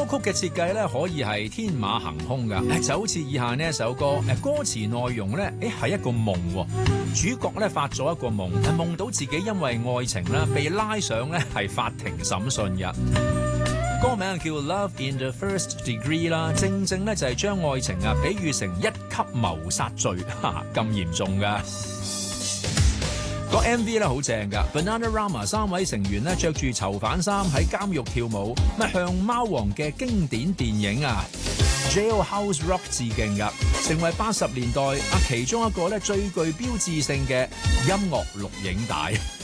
曲嘅設計咧可以係天馬行空噶，就好似以下呢一首歌，歌詞內容咧，係一個夢，主角咧發咗一個夢，夢到自己因為愛情啦被拉上咧係法庭審訊嘅。歌名叫 Love in the First Degree 啦，正正咧就係將愛情啊比喻成一級謀殺罪，咁嚴重噶。個 MV 咧好正噶 ，Bananarama 3位成員咧着住囚犯衫喺監獄跳舞，向貓王嘅經典電影啊 Jailhouse Rock 致敬噶，成為80年代其中一個咧最具標誌性嘅音樂錄影帶。